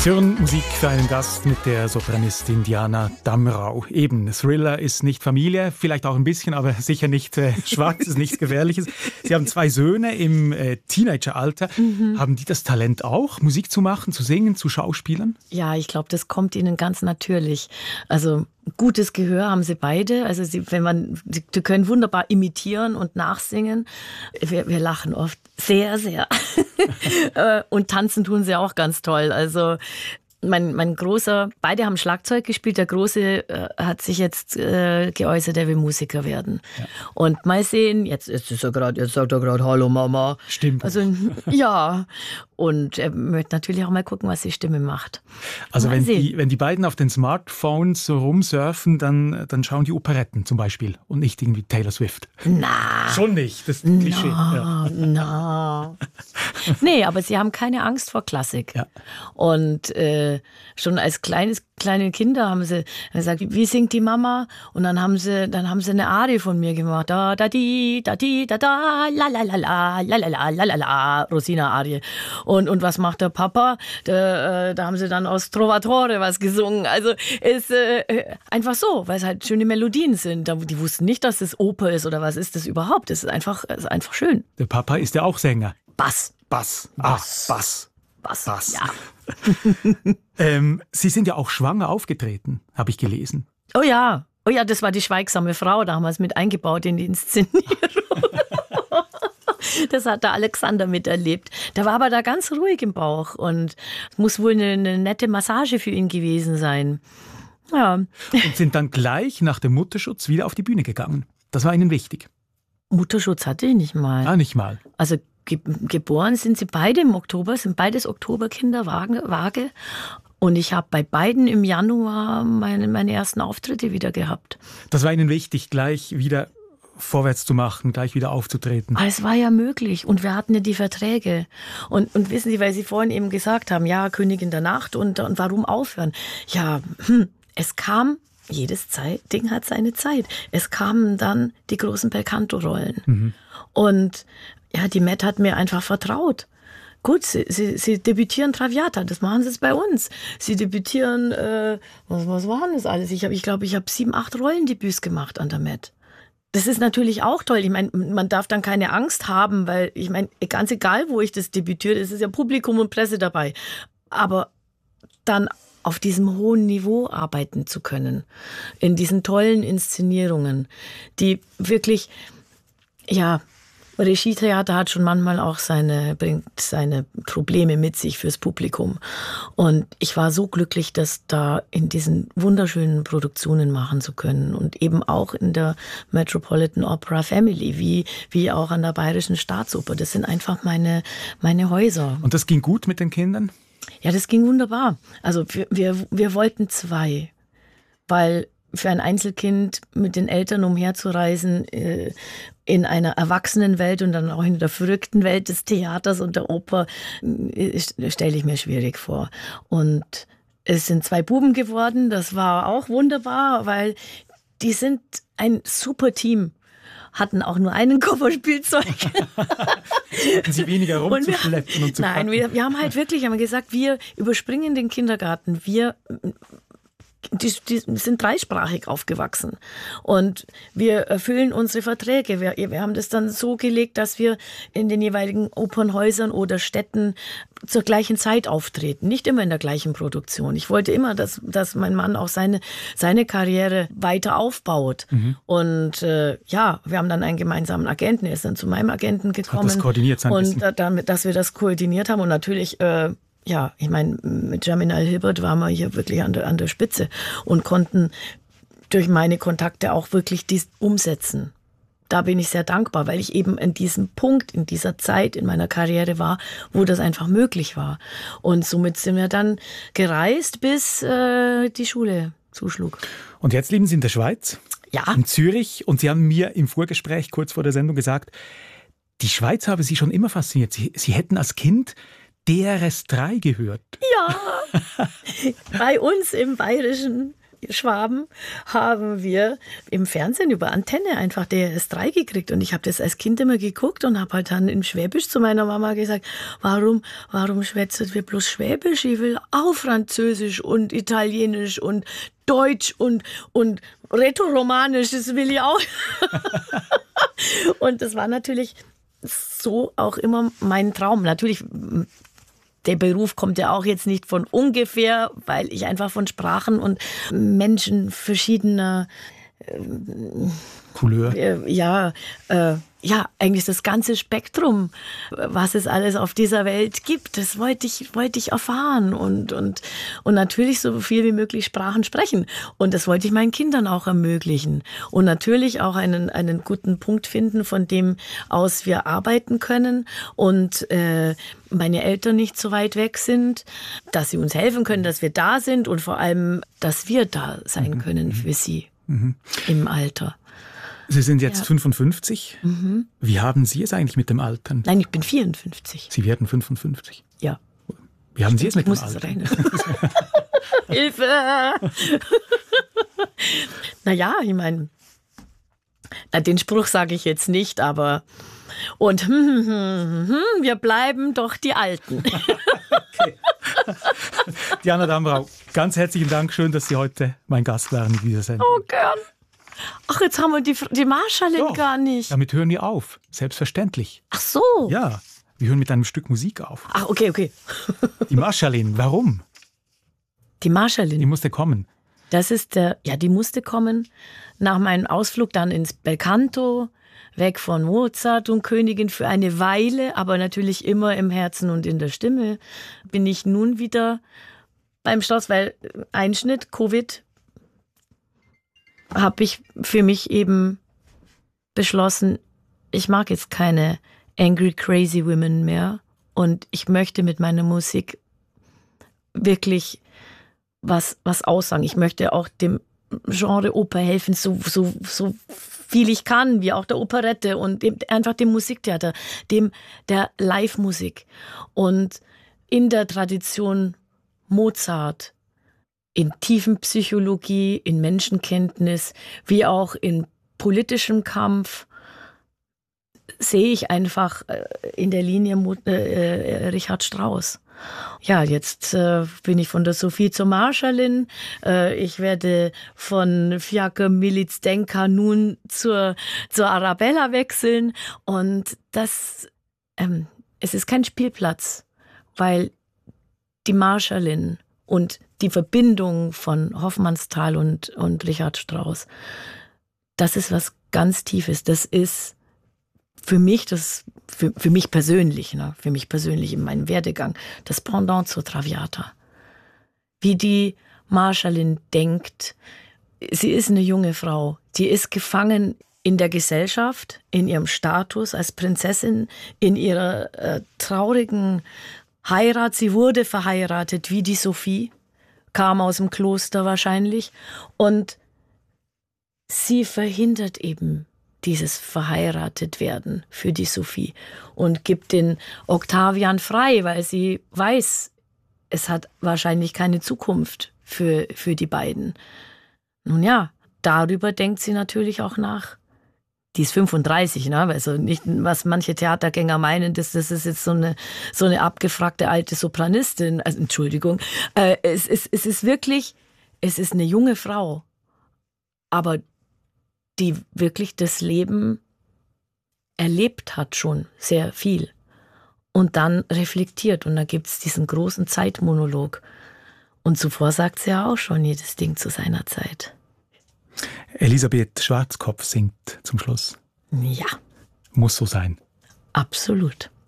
Sie hören Musik für einen Gast mit der Sopranistin Diana Damrau. Eben, Thriller ist nicht Familie, vielleicht auch ein bisschen, aber sicher nicht schwarz, ist nichts Gefährliches. Sie haben 2 Söhne im Teenageralter. Haben die das Talent auch, Musik zu machen, zu singen, zu schauspielern? Ja, ich glaube, das kommt ihnen ganz natürlich. Also gutes Gehör haben sie beide. Also sie können wunderbar imitieren und nachsingen. Wir lachen oft sehr, sehr. Und tanzen tun sie auch ganz toll. Also mein Großer, beide haben Schlagzeug gespielt. Der Große hat sich jetzt geäußert, er will Musiker werden. Ja. Und mal sehen, jetzt sagt er gerade Hallo Mama. Stimmt. Also ja. Und er möchte natürlich auch mal gucken, was die Stimme macht. Also wenn die beiden auf den Smartphones so rumsurfen, dann schauen die Operetten zum Beispiel und nicht irgendwie Taylor Swift. Na. Schon nicht, das ist ein Klischee. Na. Nee, aber sie haben keine Angst vor Klassik. Ja. Und schon als kleine Kinder haben sie gesagt, wie singt die Mama? Und dann haben sie eine Arie von mir gemacht. Da, da, di, da, da, la, la, la, la, la, la, la, la, la, Rosina-Arie. Und was macht der Papa? Da haben sie dann aus Trovatore was gesungen. Also ist einfach so, weil es halt schöne Melodien sind. Die wussten nicht, dass es Oper ist oder was ist das überhaupt. Es ist einfach schön. Der Papa ist ja auch Sänger. Bass. Bass, ja. Sie sind ja auch schwanger aufgetreten, habe ich gelesen. Oh ja, das war die schweigsame Frau. Da haben wir es mit eingebaut in die Inszenierung. Das hat der Alexander miterlebt. Der war aber da ganz ruhig im Bauch und es muss wohl eine nette Massage für ihn gewesen sein. Ja. Und sind dann gleich nach dem Mutterschutz wieder auf die Bühne gegangen. Das war Ihnen wichtig. Mutterschutz hatte ich nicht mal. Ah, nicht mal. Also geboren sind sie beide im Oktober, sind beides Oktoberkinder, vage. Und ich habe bei beiden im Januar meine ersten Auftritte wieder gehabt. Das war Ihnen wichtig, gleich wieder vorwärts zu machen, gleich wieder aufzutreten. Aber es war ja möglich und wir hatten ja die Verträge. Und wissen Sie, weil Sie vorhin eben gesagt haben, ja, Königin der Nacht und warum aufhören? Ja, es kam, jedes Ding hat seine Zeit. Es kamen dann die großen Belcanto-Rollen. Und ja, die Matt hat mir einfach vertraut. Gut, sie debütieren Traviata, das machen sie jetzt bei uns. Sie debütieren, was waren das alles? Ich glaube, ich habe 7, 8 Rollendebüts gemacht an der Matt. Das ist natürlich auch toll. Ich meine, man darf dann keine Angst haben, weil ich meine, ganz egal, wo ich das debütiere, es ist ja Publikum und Presse dabei. Aber dann auf diesem hohen Niveau arbeiten zu können, in diesen tollen Inszenierungen, die wirklich, ja, Regietheater hat schon manchmal auch bringt seine Probleme mit sich fürs Publikum. Und ich war so glücklich, das da in diesen wunderschönen Produktionen machen zu können. Und eben auch in der Metropolitan Opera Family, wie auch an der Bayerischen Staatsoper. Das sind einfach meine Häuser. Und das ging gut mit den Kindern? Ja, das ging wunderbar. Also wir wollten 2, weil für ein Einzelkind mit den Eltern umherzureisen in einer Erwachsenenwelt und dann auch in der verrückten Welt des Theaters und der Oper stelle ich mir schwierig vor. Und es sind 2 Buben geworden, das war auch wunderbar, weil die sind ein super Team. Hatten auch nur einen Kofferspielzeug. Hatten Sie weniger rumzuschleppen und zu packen? Nein, wir haben halt wirklich gesagt, wir überspringen den Kindergarten, die sind dreisprachig aufgewachsen und wir erfüllen unsere Verträge. Wir haben das dann so gelegt, dass wir in den jeweiligen Opernhäusern oder Städten zur gleichen Zeit auftreten, nicht immer in der gleichen Produktion. Ich wollte immer, dass mein Mann auch seine Karriere weiter aufbaut. Und wir haben dann einen gemeinsamen Agenten, er ist dann zu meinem Agenten gekommen. Hat das koordiniert sein und damit, dass wir das koordiniert haben und natürlich ja, ich meine, mit Jaminal Hilbert waren wir hier wirklich an der Spitze und konnten durch meine Kontakte auch wirklich dies umsetzen. Da bin ich sehr dankbar, weil ich eben in diesem Punkt, in dieser Zeit in meiner Karriere war, wo das einfach möglich war. Und somit sind wir dann gereist, bis die Schule zuschlug. Und jetzt leben Sie in der Schweiz? Ja. In Zürich. Und Sie haben mir im Vorgespräch kurz vor der Sendung gesagt, die Schweiz habe Sie schon immer fasziniert. Sie hätten als Kind DRS 3 gehört. Ja, bei uns im Bayerischen Schwaben, haben wir im Fernsehen über Antenne einfach DRS3 gekriegt. Und ich habe das als Kind immer geguckt und habe halt dann in Schwäbisch zu meiner Mama gesagt, warum schwätzen wir bloß Schwäbisch? Ich will auch Französisch und Italienisch und Deutsch und Rätoromanisch, das will ich auch. Und das war natürlich so auch immer mein Traum. Natürlich, der Beruf kommt ja auch jetzt nicht von ungefähr, weil ich einfach von Sprachen und Menschen verschiedener Couleur. Eigentlich das ganze Spektrum, was es alles auf dieser Welt gibt, das wollte ich erfahren und natürlich so viel wie möglich Sprachen sprechen. Und das wollte ich meinen Kindern auch ermöglichen. Und natürlich auch einen guten Punkt finden, von dem aus wir arbeiten können und meine Eltern nicht so weit weg sind, dass sie uns helfen können, dass wir da sind und vor allem, dass wir da sein können für sie im Alter. Sie sind jetzt 55. Wie haben Sie es eigentlich mit dem Altern? Nein, ich bin 54. Sie werden 55. Ja. Wie haben Sie es mit dem Altern? Hilfe! Naja, ich meine, den Spruch sage ich jetzt nicht, aber und wir bleiben doch die Alten. Okay. Diana Damrau, ganz herzlichen Dank. Schön, dass Sie heute mein Gast waren in dieser Sendung. Oh, gern. Ach, jetzt haben wir die Marschallin gar nicht. Damit hören wir auf. Selbstverständlich. Ach so. Ja, wir hören mit einem Stück Musik auf. Ach, okay. Die Marschallin, warum? Die Marschallin. Die musste kommen. Das ist die musste kommen. Nach meinem Ausflug dann ins Belcanto, weg von Mozart und Königin für eine Weile, aber natürlich immer im Herzen und in der Stimme, bin ich nun wieder beim Schloss, weil Einschnitt, Covid, habe ich für mich eben beschlossen, ich mag jetzt keine angry, crazy women mehr und ich möchte mit meiner Musik wirklich was aussagen. Ich möchte auch dem Genre Oper helfen, so viel ich kann, wie auch der Operette und einfach dem Musiktheater, der Live-Musik. Und in der Tradition Mozart, in Tiefenpsychologie, in Menschenkenntnis, wie auch in politischem Kampf, sehe ich einfach in der Linie Richard Strauss. Ja, jetzt bin ich von der Sophie zur Marschallin. Ich werde von Fiaker Milic-Zdenka nun zur Arabella wechseln. Und es ist kein Spielplatz, weil die Marschallin und die Verbindung von Hofmannsthal und Richard Strauss, das ist was ganz Tiefes. Das ist für mich persönlich in meinem Werdegang, das Pendant zur Traviata. Wie die Marschallin denkt, sie ist eine junge Frau, die ist gefangen in der Gesellschaft, in ihrem Status als Prinzessin, in ihrer traurigen Heirat. Sie wurde verheiratet wie die Sophie, kam aus dem Kloster wahrscheinlich, und sie verhindert eben dieses Verheiratetwerden für die Sophie und gibt den Octavian frei, weil sie weiß, es hat wahrscheinlich keine Zukunft für die beiden. Nun ja, darüber denkt sie natürlich auch nach. Die ist 35, ne? Also nicht, was manche Theatergänger meinen, das ist jetzt so eine abgefragte alte Sopranistin. Also Entschuldigung. Es ist wirklich, es ist eine junge Frau, aber die wirklich das Leben erlebt hat schon sehr viel und dann reflektiert. Und da gibt es diesen großen Zeitmonolog. Und zuvor sagt sie ja auch schon jedes Ding zu seiner Zeit. Elisabeth Schwarzkopf singt zum Schluss. Ja. Muss so sein. Absolut.